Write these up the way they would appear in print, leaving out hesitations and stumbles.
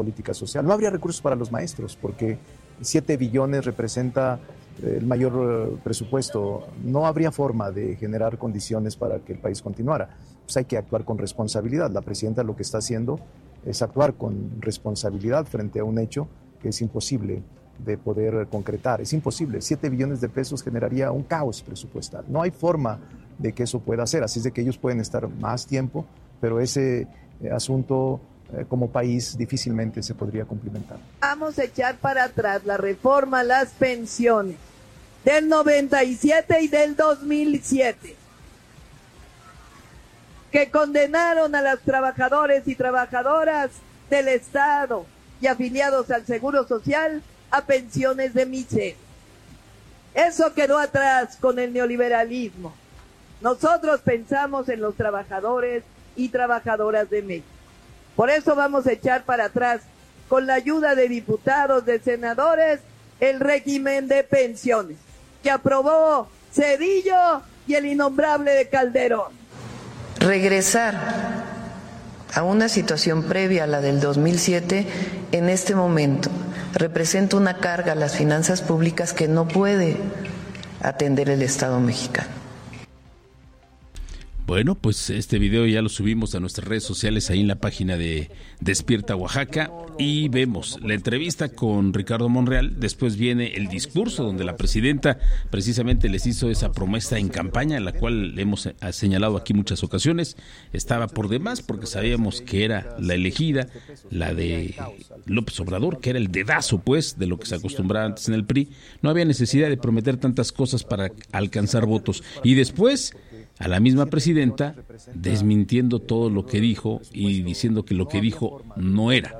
política social. No habría recursos para los maestros, porque 7 billones representa el mayor presupuesto. No habría forma de generar condiciones para que el país continuara. Pues hay que actuar con responsabilidad. La presidenta lo que está haciendo es actuar con responsabilidad frente a un hecho que es imposible de poder concretar. Es imposible. 7 billones de pesos generaría un caos presupuestal. No hay forma de que eso pueda hacer. Así es de que ellos pueden estar más tiempo, pero ese asunto como país difícilmente se podría cumplimentar. Vamos a echar para atrás la reforma a las pensiones del 97 y del 2007, que condenaron a los trabajadores y trabajadoras del Estado y afiliados al Seguro Social a pensiones de miseria. Eso quedó atrás con el neoliberalismo. Nosotros pensamos en los trabajadores y trabajadoras de México. Por eso vamos a echar para atrás, con la ayuda de diputados, de senadores, el régimen de pensiones que aprobó Zedillo y el innombrable de Calderón. Regresar a una situación previa a la del 2007 en este momento representa una carga a las finanzas públicas que no puede atender el Estado mexicano. Bueno, pues este video ya lo subimos a nuestras redes sociales, ahí en la página de Despierta Oaxaca, y vemos la entrevista con Ricardo Monreal. Después viene el discurso donde la presidenta precisamente les hizo esa promesa en campaña, la cual hemos señalado aquí muchas ocasiones. Estaba por demás porque sabíamos que era la elegida, la de López Obrador, que era el dedazo pues de lo que se acostumbraba antes en el PRI. No había necesidad de prometer tantas cosas para alcanzar votos. Y después a la misma presidenta desmintiendo todo lo que dijo y diciendo que lo que dijo no era.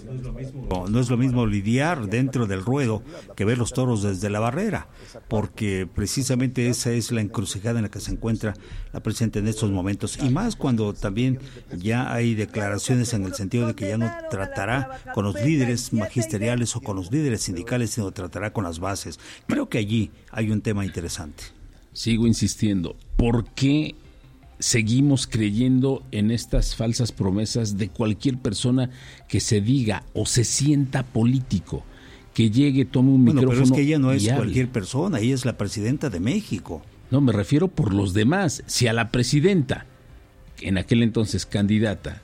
No es lo mismo lidiar dentro del ruedo que ver los toros desde la barrera, porque precisamente esa es la encrucijada en la que se encuentra la presidenta en estos momentos, y más cuando también ya hay declaraciones en el sentido de que ya no tratará con los líderes magisteriales o con los líderes sindicales, sino tratará con las bases. Creo que allí hay un tema interesante. Sigo insistiendo, ¿por qué seguimos creyendo en estas falsas promesas de cualquier persona que se diga o se sienta político, que llegue, tome un micrófono? Pero es que ella no es cualquier persona, ella es la presidenta de México. No, me refiero por los demás. Si a la presidenta, en aquel entonces candidata,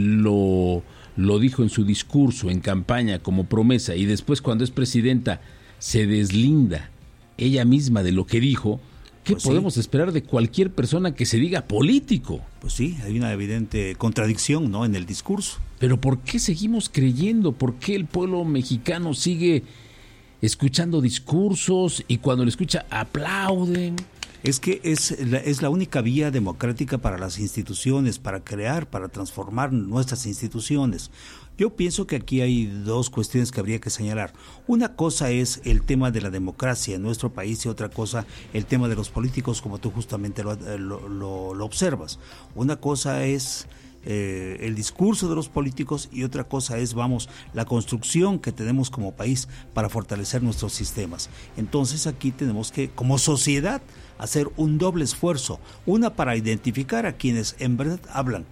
lo dijo en su discurso, en campaña, como promesa, y después cuando es presidenta se deslinda ella misma de lo que dijo, ¿qué podemos esperar de cualquier persona que se diga político? Pues sí, hay una evidente contradicción, ¿no?, en el discurso. Pero ¿por qué seguimos creyendo? ¿Por qué el pueblo mexicano sigue escuchando discursos y cuando lo escucha aplauden? Es que es la única vía democrática para las instituciones, para crear, para transformar nuestras instituciones. Yo pienso que aquí hay dos cuestiones que habría que señalar. Una cosa es el tema de la democracia en nuestro país y otra cosa el tema de los políticos, como tú justamente lo observas. Una cosa es el discurso de los políticos y otra cosa es, la construcción que tenemos como país para fortalecer nuestros sistemas. Entonces aquí tenemos que, como sociedad, hacer un doble esfuerzo. Una para identificar a quienes en verdad hablan,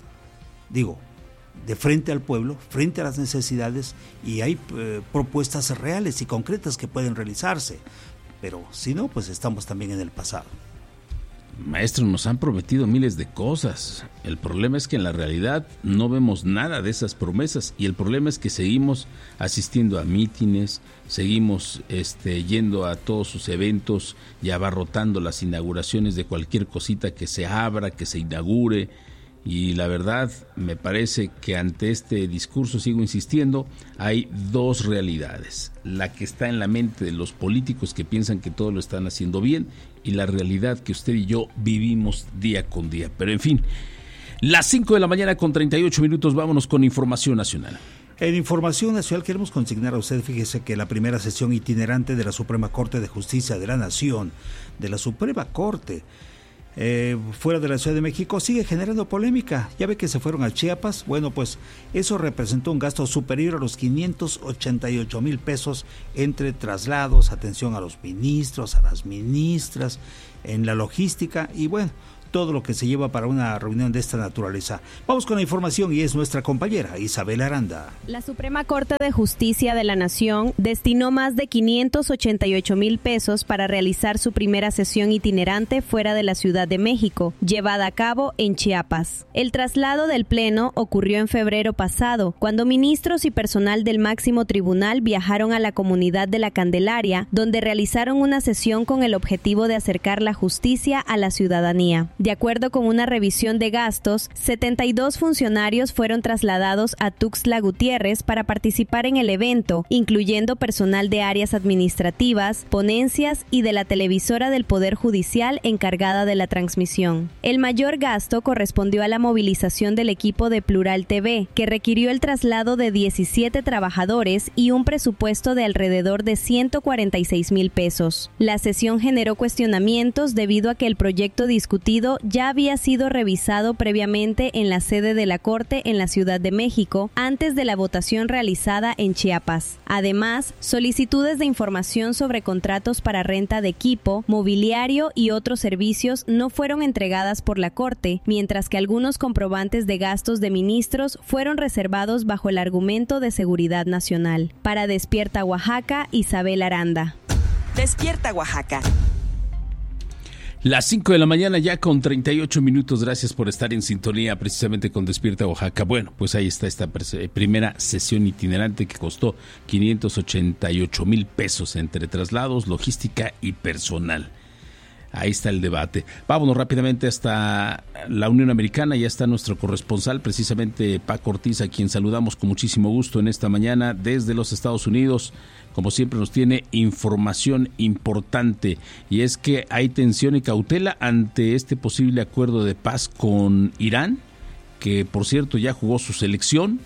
de frente al pueblo, frente a las necesidades, y hay propuestas reales y concretas que pueden realizarse. Pero si no, pues estamos también en el pasado. Maestro, nos han prometido miles de cosas. El problema es que en la realidad no vemos nada de esas promesas, y el problema es que seguimos asistiendo a mítines, seguimos yendo a todos sus eventos y abarrotando las inauguraciones de cualquier cosita que se abra, que se inaugure. Y la verdad, me parece que ante este discurso, sigo insistiendo, hay dos realidades. La que está en la mente de los políticos que piensan que todo lo están haciendo bien, y la realidad que usted y yo vivimos día con día. Pero en fin, las 5 de la mañana con 38 minutos, vámonos con información nacional. En Información Nacional queremos consignar a usted, fíjese que la primera sesión itinerante de la Suprema Corte de Justicia de la Nación, de la Suprema Corte, fuera de la Ciudad de México, sigue generando polémica. Ya ve que se fueron a Chiapas. Bueno, pues eso representó un gasto superior a los 588,000 pesos entre traslados, atención a los ministros, a las ministras, en la logística, y bueno, todo lo que se lleva para una reunión de esta naturaleza. Vamos con la información y es nuestra compañera Isabel Aranda. La Suprema Corte de Justicia de la Nación destinó más de 588,000 pesos para realizar su primera sesión itinerante fuera de la Ciudad de México, llevada a cabo en Chiapas. El traslado del Pleno ocurrió en febrero pasado, cuando ministros y personal del máximo tribunal viajaron a la comunidad de La Candelaria, donde realizaron una sesión con el objetivo de acercar la justicia a la ciudadanía. De acuerdo con una revisión de gastos, 72 funcionarios fueron trasladados a Tuxtla Gutiérrez para participar en el evento, incluyendo personal de áreas administrativas, ponencias y de la televisora del Poder Judicial encargada de la transmisión. El mayor gasto correspondió a la movilización del equipo de Plural TV, que requirió el traslado de 17 trabajadores y un presupuesto de alrededor de 146,000 pesos. La sesión generó cuestionamientos debido a que el proyecto discutido ya había sido revisado previamente en la sede de la Corte en la Ciudad de México antes de la votación realizada en Chiapas. Además, solicitudes de información sobre contratos para renta de equipo, mobiliario y otros servicios no fueron entregadas por la Corte, mientras que algunos comprobantes de gastos de ministros fueron reservados bajo el argumento de seguridad nacional. Para Despierta Oaxaca, Isabel Aranda. Despierta Oaxaca. Las 5 de la mañana ya con 38 minutos. Gracias por estar en sintonía precisamente con Despierta Oaxaca. Bueno, pues ahí está esta primera sesión itinerante que costó 588,000 pesos entre traslados, logística y personal. Ahí está el debate. Vámonos rápidamente hasta la Unión Americana. Ya está nuestro corresponsal, precisamente Paco Ortiz, a quien saludamos con muchísimo gusto en esta mañana desde los Estados Unidos. Como siempre nos tiene información importante, y es que hay tensión y cautela ante este posible acuerdo de paz con Irán, que por cierto ya jugó su selección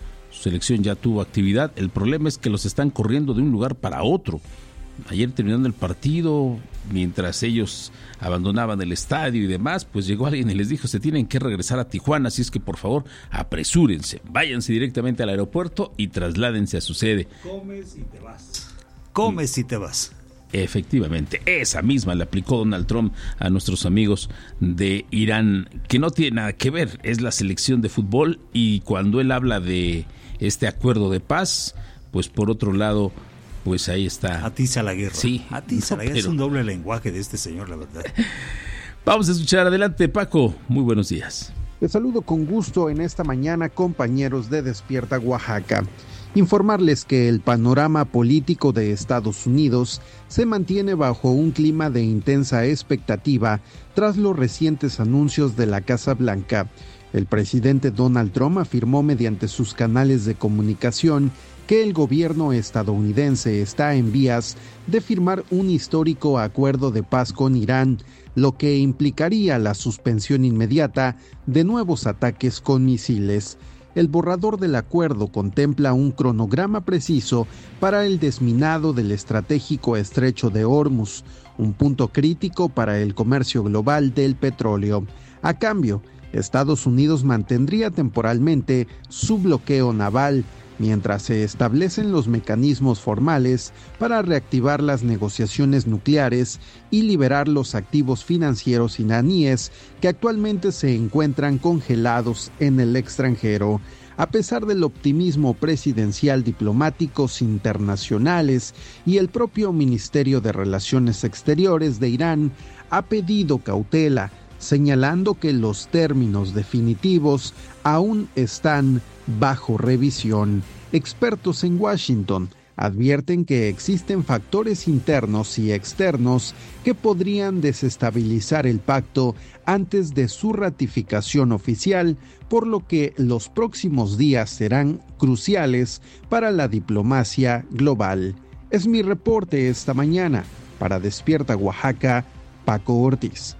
ya tuvo actividad. El problema es que los están corriendo de un lugar para otro. Ayer, terminando el partido, mientras ellos abandonaban el estadio y demás, pues llegó alguien y les dijo: se tienen que regresar a Tijuana, así es que por favor apresúrense, váyanse directamente al aeropuerto y trasládense a su sede. Comes y te vas. Comes y te vas. Efectivamente, esa misma le aplicó Donald Trump a nuestros amigos de Irán, que no tiene nada que ver, es la selección de fútbol. Y cuando él habla de este acuerdo de paz, pues por otro lado, pues ahí está. Atiza la guerra. Sí. Atiza la guerra. Es un doble lenguaje de este señor, la verdad. Vamos a escuchar. Adelante, Paco. Muy buenos días. Les saludo con gusto en esta mañana, compañeros de Despierta Oaxaca. Informarles que el panorama político de Estados Unidos se mantiene bajo un clima de intensa expectativa tras los recientes anuncios de la Casa Blanca. El presidente Donald Trump afirmó mediante sus canales de comunicación que el gobierno estadounidense está en vías de firmar un histórico acuerdo de paz con Irán, lo que implicaría la suspensión inmediata de nuevos ataques con misiles. El borrador del acuerdo contempla un cronograma preciso para el desminado del estratégico estrecho de Hormuz, un punto crítico para el comercio global del petróleo. A cambio, Estados Unidos mantendría temporalmente su bloqueo naval, mientras se establecen los mecanismos formales para reactivar las negociaciones nucleares y liberar los activos financieros iraníes que actualmente se encuentran congelados en el extranjero. A pesar del optimismo presidencial, diplomáticos internacionales y el propio Ministerio de Relaciones Exteriores de Irán ha pedido cautela, señalando que los términos definitivos aún están bajo revisión. Expertos en Washington advierten que existen factores internos y externos que podrían desestabilizar el pacto antes de su ratificación oficial, por lo que los próximos días serán cruciales para la diplomacia global. Es mi reporte esta mañana. Para Despierta Oaxaca, Paco Ortiz.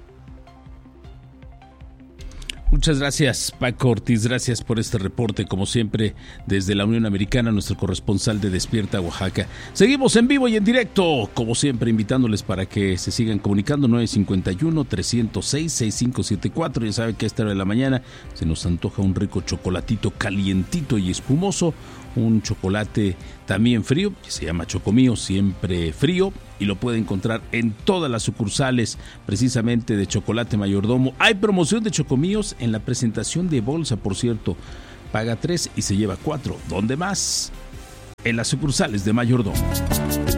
Muchas gracias, Paco Ortiz, gracias por este reporte, como siempre, desde la Unión Americana, nuestro corresponsal de Despierta Oaxaca. Seguimos en vivo y en directo, como siempre, invitándoles para que se sigan comunicando. 951-306-6574, ya saben que a esta hora de la mañana se nos antoja un rico chocolatito calientito y espumoso, un chocolate también frío, que se llama Chocomío, siempre frío, y lo puede encontrar en todas las sucursales precisamente de Chocolate Mayordomo. Hay promoción de Chocomíos en la presentación de bolsa, por cierto. Paga 3 y se lleva 4. ¿Dónde más? En las sucursales de Mayordomo.